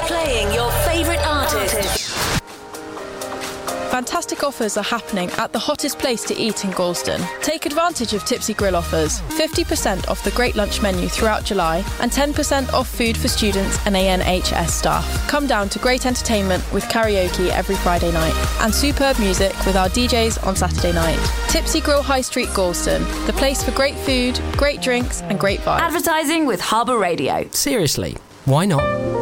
Playing your favourite artists. Fantastic offers are happening at the hottest place to eat in Galston. Take advantage of Tipsy Grill offers. 50% off the great lunch menu throughout July and 10% off food for students and ANHS staff. Come down to great entertainment with karaoke every Friday night and superb music with our DJs on Saturday night. Tipsy Grill High Street Galston, the place for great food, great drinks and great vibes. Advertising with Harbour Radio. Seriously, why not?